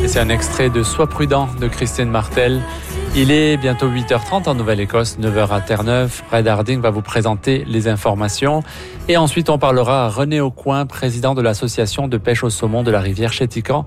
Et c'est un extrait de Sois prudent de Christine Martel. Il est bientôt 8h30 en Nouvelle-Écosse, 9h à Terre-Neuve. Brad Harding va vous présenter les informations. Et ensuite, on parlera à René Aucoin, président de l'association de pêche au saumon de la rivière Chéticamp.